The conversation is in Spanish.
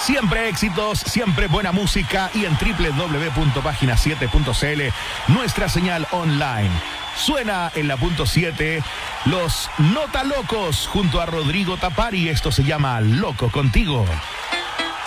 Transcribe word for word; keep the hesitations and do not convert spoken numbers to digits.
Siempre éxitos, siempre buena música y en doble u doble u doble u punto página siete punto c l, nuestra señal online. Suena en la punto siete los Nota Locos junto a Rodrigo Tapari. Esto se llama Loco Contigo.